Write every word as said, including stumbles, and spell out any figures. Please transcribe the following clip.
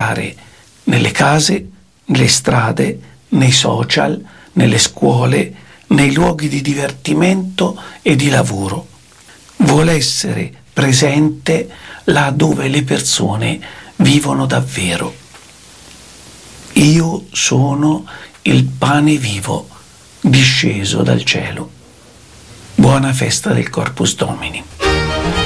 entrare nelle case, nelle strade, nei social, nelle scuole, nei luoghi di divertimento e di lavoro. Vuole essere presente là dove le persone vivono davvero. Io sono il pane vivo disceso dal cielo. Buona festa del Corpus Domini.